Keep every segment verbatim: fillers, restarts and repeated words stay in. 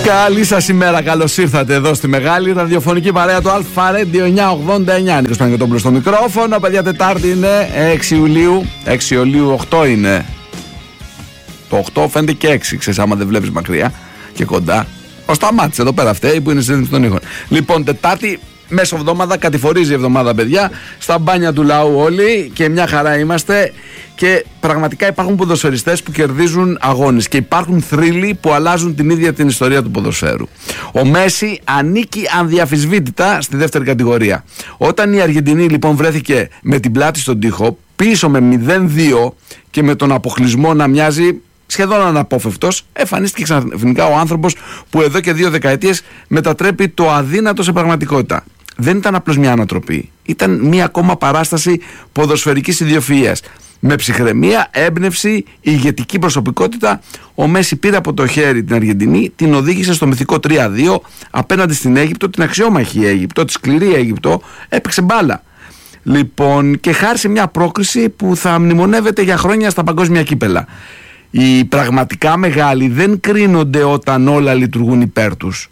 Καλή σας ημέρα, καλώς ήρθατε εδώ στη μεγάλη ραδιοφωνική παρέα του Αλφα Radio εννιακόσια ογδόντα εννιά. Νίκος Παναγιωτόπουλος στο μικρόφωνο. Παιδιά, Τετάρτη είναι έξι Ιουλίου. έξι Ιουλίου, οκτώ είναι. Το οκτώ φαίνεται και έξι, ξέρεις, άμα δεν βλέπεις μακριά και κοντά. Ο Σταμάτης εδώ πέρα φταίει που είναι σύνδεση των ήχων. Λοιπόν, Τετάρτη, μέσω εβδομάδα, κατηφορίζει η εβδομάδα, παιδιά. Στα μπάνια του λαού όλοι και μια χαρά είμαστε. Και πραγματικά υπάρχουν ποδοσφαιριστές που κερδίζουν αγώνες και υπάρχουν θρύλοι που αλλάζουν την ίδια την ιστορία του ποδοσφαίρου. Ο Μέση ανήκει ανδιαφυσβήτητα στη δεύτερη κατηγορία. Όταν η Αργεντινή λοιπόν βρέθηκε με την πλάτη στον τοίχο, πίσω με μηδέν δύο και με τον αποκλεισμό να μοιάζει σχεδόν αναπόφευκτος, εμφανίστηκε ξαφνικά ο άνθρωπος που εδώ και δύο δεκαετίες μετατρέπει το αδύνατο σε πραγματικότητα. Δεν ήταν απλώς μια ανατροπή, ήταν μια ακόμα παράσταση ποδοσφαιρικής ιδιοφυΐας. Με ψυχραιμία, έμπνευση, ηγετική προσωπικότητα, ο Μέση πήρε από το χέρι την Αργεντινή, την οδήγησε στο μυθικό τρία δύο απέναντι στην Αίγυπτο, την αξιόμαχη Αίγυπτο, τη σκληρή Αίγυπτο, έπαιξε μπάλα. Λοιπόν, και χάρισε μια πρόκριση που θα μνημονεύεται για χρόνια στα παγκόσμια κύπελα. Οι πραγματικά μεγάλοι δεν κρίνονται όταν όλα λειτουργούν υπέρ τους.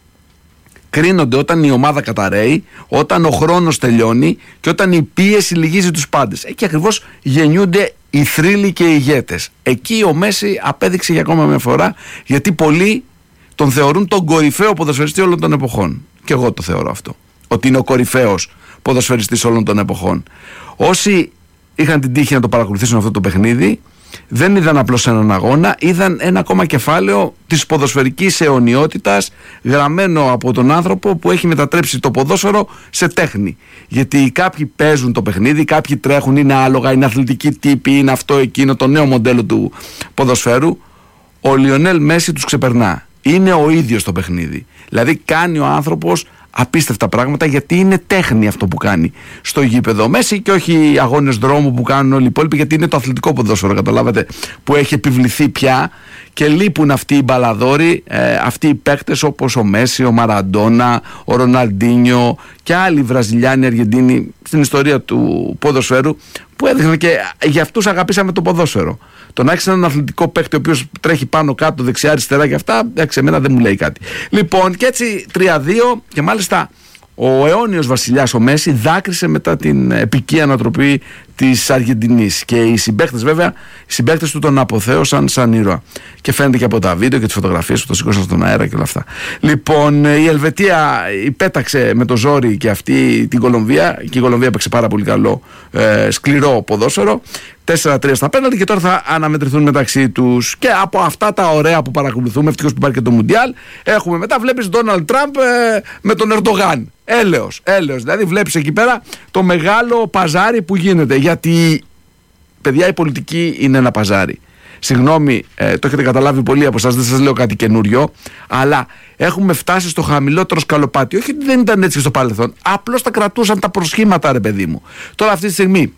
Κρίνονται όταν η ομάδα καταραίει, όταν ο χρόνος τελειώνει και όταν η πίεση λυγίζει τους πάντες. Εκεί ακριβώς γεννιούνται οι θρύλοι και οι ηγέτες. Εκεί ο Μέση απέδειξε για ακόμα μια φορά, γιατί πολλοί τον θεωρούν τον κορυφαίο ποδοσφαιριστή όλων των εποχών. Και εγώ το θεωρώ αυτό, ότι είναι ο κορυφαίος ποδοσφαιριστής όλων των εποχών. Όσοι είχαν την τύχη να το παρακολουθήσουν αυτό το παιχνίδι, δεν είδαν απλώς έναν αγώνα, είδαν ένα ακόμα κεφάλαιο της ποδοσφαιρικής αιωνιότητας γραμμένο από τον άνθρωπο που έχει μετατρέψει το ποδόσφαιρο σε τέχνη. Γιατί κάποιοι παίζουν το παιχνίδι, κάποιοι τρέχουν, είναι άλογα, είναι αθλητικοί τύποι, είναι αυτό εκείνο το νέο μοντέλο του ποδοσφαίρου. Ο Λιονέλ Μέση τους ξεπερνά. Είναι ο ίδιος το παιχνίδι. Δηλαδή κάνει ο άνθρωπος απίστευτα πράγματα, γιατί είναι τέχνη αυτό που κάνει στο γήπεδο Μέση και όχι οι αγώνες δρόμου που κάνουν όλοι οι υπόλοιποι, γιατί είναι το αθλητικό ποδόσφαιρο, καταλάβατε, που έχει επιβληθεί πια και λείπουν αυτοί οι μπαλαδόροι, ε, αυτοί οι παίκτες όπως ο Μέση, ο Μαραντόνα, ο Ροναλντίνιο και άλλοι Βραζιλιάνοι, Αργεντίνοι στην ιστορία του ποδοσφαίρου που έδειχναν και για αυτούς αγαπήσαμε το ποδόσφαιρο. Το να έχεις έναν αθλητικό παίκτη ο οποίος τρέχει πάνω κάτω, δεξιά, αριστερά και αυτά, εντάξει, εμένα δεν μου λέει κάτι. Λοιπόν, και έτσι τρία δύο και μάλιστα ο αιώνιος βασιλιάς ο Μέση δάκρυσε μετά την επική ανατροπή της Αργεντινής και οι συμπαίκτες, βέβαια, οι συμπαίκτες του τον αποθέωσαν σαν ήρωα. Και φαίνεται και από τα βίντεο και τις φωτογραφίες που το σηκώσαν στον αέρα και όλα αυτά. Λοιπόν, η Ελβετία υπέταξε με το ζόρι και αυτή την Κολομβία, και η Κολομβία έπαιξε πάρα πολύ καλό, ε, σκληρό ποδόσφαιρο. τέσσερα τρία στα πέναλτι και τώρα θα αναμετρηθούν μεταξύ τους. Και από αυτά τα ωραία που παρακολουθούμε, ευτυχώς που υπάρχει και το Μουντιάλ, έχουμε μετά, βλέπεις Ντόναλντ Τραμπ ε, με τον Ερντογάν. Έλεος, έλεος. Δηλαδή βλέπεις εκεί πέρα το μεγάλο παζάρι που γίνεται. Γιατί, παιδιά, η πολιτική είναι ένα παζάρι. Συγγνώμη, ε, το έχετε καταλάβει πολλοί από εσάς, δεν σας λέω κάτι καινούριο, αλλά έχουμε φτάσει στο χαμηλότερο σκαλοπάτι. Όχι ότι δεν ήταν έτσι στο παρελθόν, απλώς τα κρατούσαν τα προσχήματα, ρε παιδί μου. Τώρα αυτή τη στιγμή,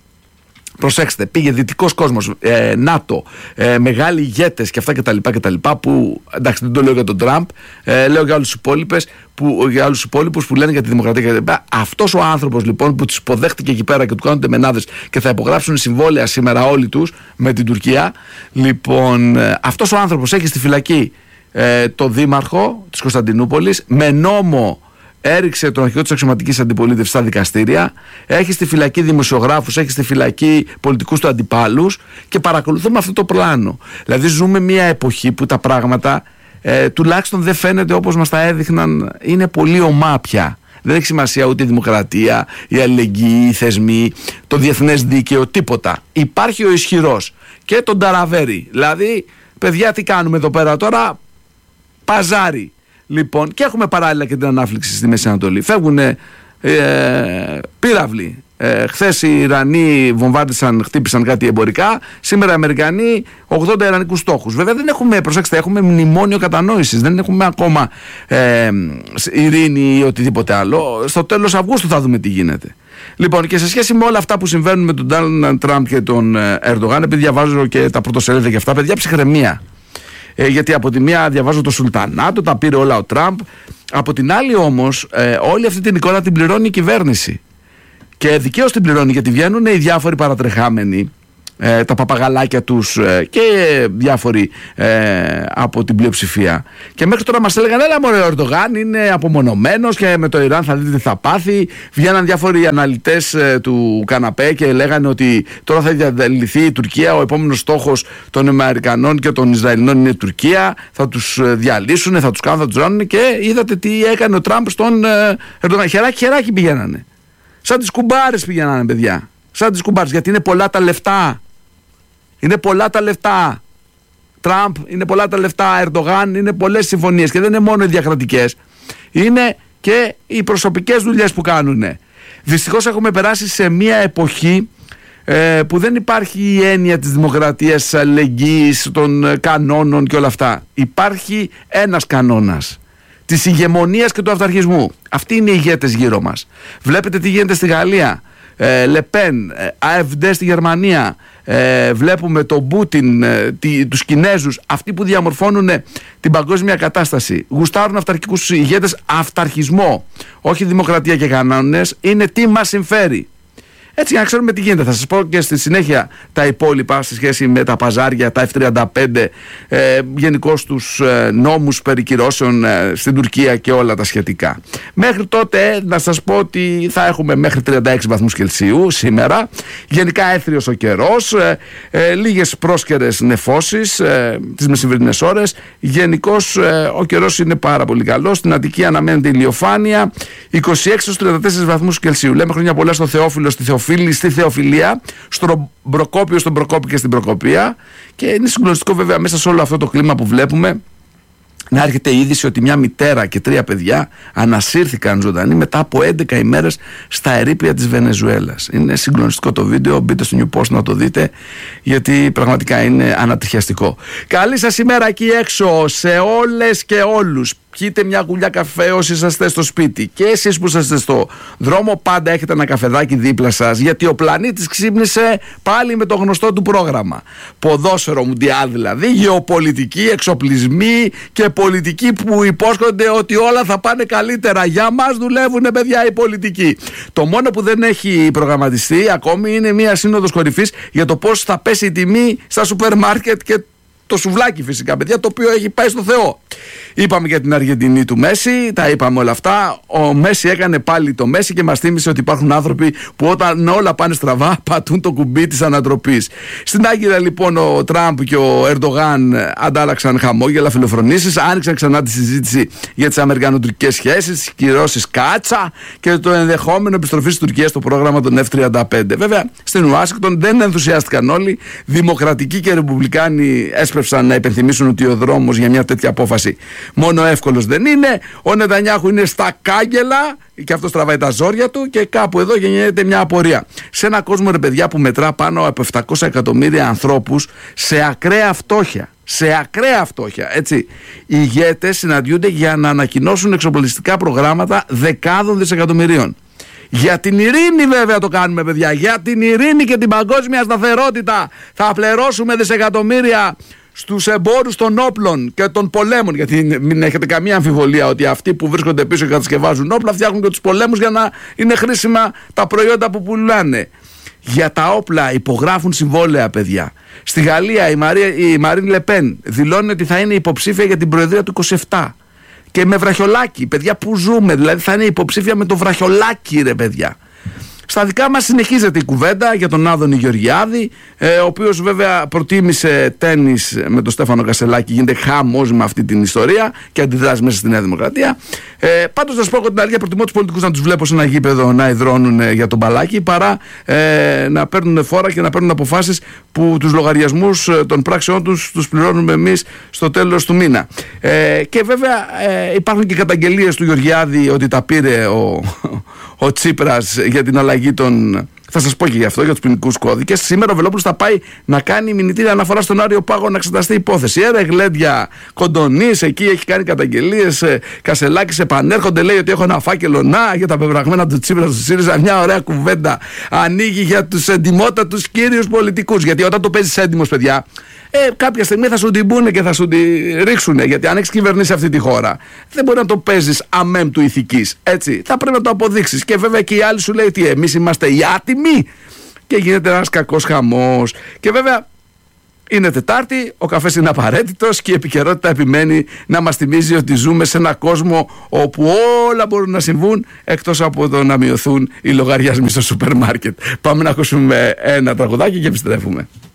προσέξτε, πήγε δυτικός κόσμος, ε, ΝΑΤΟ, ε, μεγάλοι ηγέτες και αυτά κτλ, κτλ. Που, εντάξει, δεν το λέω για τον Τραμπ, ε, λέω για όλους τους υπόλοιπους που, για όλους τους υπόλοιπους που λένε για τη δημοκρατία κτλ. Αυτός ο άνθρωπος λοιπόν που τους υποδέχτηκε εκεί πέρα και του κάνουν μενάδες και θα υπογράψουν συμβόλαια σήμερα όλοι τους με την Τουρκία, λοιπόν, ε, αυτός ο άνθρωπος έχει στη φυλακή ε, το δήμαρχο της Κωνσταντινούπολης με νόμο. Έριξε τον αρχηγό της αξιωματικής αντιπολίτευσης στα δικαστήρια, έχει στη φυλακή δημοσιογράφους, έχει στη φυλακή πολιτικούς του αντιπάλους και παρακολουθούμε αυτό το πλάνο. Δηλαδή ζούμε μια εποχή που τα πράγματα ε, τουλάχιστον δεν φαίνεται όπως μας τα έδειχναν, είναι πολύ ομά πια. Δεν έχει σημασία ούτε η δημοκρατία, η αλληλεγγύη, οι θεσμοί, το διεθνές δίκαιο, τίποτα. Υπάρχει ο ισχυρός και τον ταραβέρι. Δηλαδή, παιδιά, τι κάνουμε εδώ πέρα τώρα? Παζάρι. Λοιπόν, και έχουμε παράλληλα και την ανάφληξη στη Μέση Ανατολή. Φεύγουν ε, πύραυλοι. Ε, χθες οι Ιρανοί βομβάρδισαν, χτύπησαν κάτι εμπορικά. Σήμερα οι Αμερικανοί ογδόντα ιρανικούς στόχους. Βέβαια δεν έχουμε, προσέξτε, έχουμε μνημόνιο κατανόησης. Δεν έχουμε ακόμα ε, ειρήνη ή οτιδήποτε άλλο. Στο τέλος Αυγούστου θα δούμε τι γίνεται. Λοιπόν, και σε σχέση με όλα αυτά που συμβαίνουν με τον Ντόναλντ Τραμπ και τον Ερντογάν, επειδή διαβάζω και τα πρωτοσέλιδα και αυτά, παιδιά, ψυχραιμία. Ε, γιατί από τη μία διαβάζω το Σουλτανάτο, τα πήρε όλα ο Τραμπ. Από την άλλη όμως, ε, όλη αυτή την εικόνα την πληρώνει η κυβέρνηση. Και δικαίως την πληρώνει, γιατί βγαίνουν οι διάφοροι παρατρεχάμενοι ε, τα παπαγαλάκια τους ε, και διάφοροι ε, από την πλειοψηφία. Και μέχρι τώρα μας έλεγαν, έλα μωρέ, ο Ερντογάν είναι απομονωμένος και με το Ιράν θα δείτε τι θα πάθει. Βγαίναν διάφοροι αναλυτές ε, του καναπέ και λέγανε ότι τώρα θα διαλυθεί η Τουρκία, ο επόμενος στόχος των Αμερικανών και των Ισραηλινών είναι η Τουρκία, θα τους διαλύσουν, θα τους κάνουν, θα τους ράνουν. Και είδατε τι έκανε ο Τραμπ στον ε, Ερντογάν. Χεράκι χεράκι πηγαίνανε. Σαν τις κουμπάρες πηγαίνανε, παιδιά. Σαν τις κουμπάρες, γιατί είναι πολλά τα λεφτά. Είναι πολλά τα λεφτά. Τραμπ, είναι πολλά τα λεφτά. Ερντογάν, είναι πολλές συμφωνίες. Και δεν είναι μόνο οι διακρατικές. Είναι και οι προσωπικές δουλειές που κάνουν. Δυστυχώς έχουμε περάσει σε μια εποχή ε, που δεν υπάρχει η έννοια της δημοκρατίας, της αλληλεγγύης, των κανόνων και όλα αυτά. Υπάρχει ένας κανόνας. Της ηγεμονίας και του αυταρχισμού. Αυτοί είναι οι ηγέτες γύρω μας. Βλέπετε τι γίνεται στη Γαλλία. Ε, Λεπέν, ε, ΑΕΦΔ στη Γερμανία. Ε, βλέπουμε τον Πούτιν, ε, τη, τους Κινέζους, αυτοί που διαμορφώνουν ε, την παγκόσμια κατάσταση. Γουστάρουν αυταρχικούς ηγέτες, αυταρχισμό. Όχι δημοκρατία και κανόνες. Είναι τι μας συμφέρει. Έτσι, για να ξέρουμε τι γίνεται, θα σας πω και στη συνέχεια τα υπόλοιπα σε σχέση με τα παζάρια, τα εφ τριάντα πέντε, ε, γενικώς τους ε, νόμους περί κυρώσεων ε, στην Τουρκία και όλα τα σχετικά. Μέχρι τότε να σας πω ότι θα έχουμε μέχρι τριάντα έξι βαθμούς Κελσίου σήμερα. Γενικά έθριος ο καιρός, ε, ε, λίγες πρόσκαιρες νεφώσεις ε, τις μεσημβρινές ώρες. Γενικώς ε, ο καιρός είναι πάρα πολύ καλός. Στην Αττική αναμένεται ηλιοφάνεια, είκοσι έξι έως τριάντα τέσσερις βαθμούς Κελσίου. Λέμε χρόνια πολλά στο Θεόφιλο, στη Θεοφίλη, στη Θεοφιλία, στον Προκόπιο, στον Προκόπη και στην Προκοπία. Και είναι συγκλονιστικό βέβαια μέσα σε όλο αυτό το κλίμα που βλέπουμε να έρχεται η είδηση ότι μια μητέρα και τρία παιδιά ανασύρθηκαν ζωντανοί μετά από έντεκα ημέρες στα ερείπια της Βενεζουέλας. Είναι συγκλονιστικό το βίντεο, μπείτε στο New Post να το δείτε, γιατί πραγματικά είναι ανατριχιαστικό. Καλή σας ημέρα εκεί έξω σε όλες και όλους. Πιείτε μια γουλιά καφέ όσοι είσαστε στο σπίτι, και εσείς που είσαστε στο δρόμο πάντα έχετε ένα καφεδάκι δίπλα σας, γιατί ο πλανήτης ξύπνησε πάλι με το γνωστό του πρόγραμμα. Ποδόσφαιρο μουντιάλ δηλαδή, γεωπολιτική, εξοπλισμοί και πολιτικοί που υπόσχονται ότι όλα θα πάνε καλύτερα. Για μας δουλεύουν, παιδιά, οι πολιτικοί. Το μόνο που δεν έχει προγραμματιστεί ακόμη είναι μια σύνοδος κορυφής για το πώς θα πέσει η τιμή στα σούπερ μάρκετ και το σουβλάκι φυσικά, παιδιά, το οποίο έχει πάει στο Θεό. Είπαμε για την Αργεντινή του Μέση, τα είπαμε όλα αυτά. Ο Μέση έκανε πάλι το Μέση και μας θύμισε ότι υπάρχουν άνθρωποι που όταν όλα πάνε στραβά πατούν το κουμπί της ανατροπής. Στην Άγκυρα λοιπόν ο Τραμπ και ο Ερντογάν αντάλλαξαν χαμόγελα, φιλοφρονήσεις, άνοιξαν ξανά τη συζήτηση για τις αμερικανοτουρκικές σχέσεις, τις κυρώσεις κάτσα και το ενδεχόμενο επιστροφή της Τουρκίας στο πρόγραμμα των εφ τριάντα πέντε. Βέβαια στην Ουάσιγκτον δεν ενθουσιάστηκαν όλοι. Δημοκρατικοί και ρεπουμπλικάνοι έσπευσαν να υπενθυμίσουν ότι ο δρόμος για μια τέτοια απόφαση μόνο εύκολος δεν είναι. Ο Νετανιάχου είναι στα κάγκελα και αυτό τραβάει τα ζόρια του, και κάπου εδώ γεννιέται μια απορία. Σε ένα κόσμο, ρε παιδιά, που μετρά πάνω από επτακόσια εκατομμύρια ανθρώπους σε ακραία φτώχεια. Σε ακραία φτώχεια, έτσι. Οι ηγέτες συναντιούνται για να ανακοινώσουν εξοπλιστικά προγράμματα δεκάδων δισεκατομμυρίων. Για την ειρήνη βέβαια το κάνουμε, παιδιά. Για την ειρήνη και την παγκόσμια σταθερότητα θα πληρώσουμε δισεκατομμύρια στους εμπόρους των όπλων και των πολέμων. Γιατί μην έχετε καμία αμφιβολία ότι αυτοί που βρίσκονται πίσω και κατασκευάζουν όπλα φτιάχνουν και τους πολέμους για να είναι χρήσιμα τα προϊόντα που πουλάνε. Για τα όπλα υπογράφουν συμβόλαια, παιδιά. Στη Γαλλία η, Μαρία, η Μαρίν Λεπέν δηλώνει ότι θα είναι υποψήφια για την προεδρία του είκοσι επτά. Και με βραχιολάκι, παιδιά, που ζούμε. Δηλαδή θα είναι υποψήφια με το βραχιολάκι, ρε παιδιά. Στα δικά μας συνεχίζεται η κουβέντα για τον Άδωνη Γεωργιάδη, ε, ο οποίος βέβαια προτίμησε τένις με τον Στέφανο Κασελάκη. Γίνεται χαμός με αυτή την ιστορία και αντιδράσει μέσα στη Νέα Δημοκρατία. Ε, πάντως, να σου πω από την άλλη, προτιμώ τους πολιτικούς να τους βλέπω σε ένα γήπεδο να υδρώνουν για τον μπαλάκι, παρά ε, να παίρνουν φόρα και να παίρνουν αποφάσεις που τους λογαριασμούς των πράξεών τους τους πληρώνουμε εμείς στο τέλος του μήνα. Ε, και βέβαια ε, υπάρχουν και καταγγελίες του Γεωργιάδη ότι τα πήρε ο, ο Τσίπρας για την αλλαγή των. Θα σας πω και γι' αυτό, για τους ποινικούς κώδικες. Σήμερα ο Βελόπουλος θα πάει να κάνει μηνυτήρια αναφορά στον Άριο Πάγο να εξεταστεί υπόθεση. Έρε γλέντια Κοντονής, εκεί έχει κάνει καταγγελίες. Κασελάκης επανέρχονται, λέει ότι έχω ένα φάκελο να για τα πεπραγμένα του Τσίπρα του ΣΥΡΙΖΑ. Μια ωραία κουβέντα ανοίγει για τους εντιμότατους κύριους πολιτικούς. Γιατί όταν το παίζεις έντιμος, παιδιά, ε, κάποια στιγμή θα σου την πούνε και θα σου την ρίξουν. Γιατί αν έχεις κυβερνήσει αυτή τη χώρα, δεν μπορεί να το παίζεις αμέμ του ηθικής. Έτσι, θα πρέπει να το αποδείξεις. Και βέβαια και οι άλλοι σου λέει ότι εμείς είμαστε οι άτιμοι και γίνεται ένας κακός χαμός. Και βέβαια είναι Τετάρτη, ο καφές είναι απαραίτητος και η επικαιρότητα επιμένει να μας θυμίζει ότι ζούμε σε ένα κόσμο όπου όλα μπορούν να συμβούν εκτός από το να μειωθούν οι λογαριασμοί στο σούπερ μάρκετ. Πάμε να ακούσουμε ένα τραγουδάκι και επιστρέφουμε.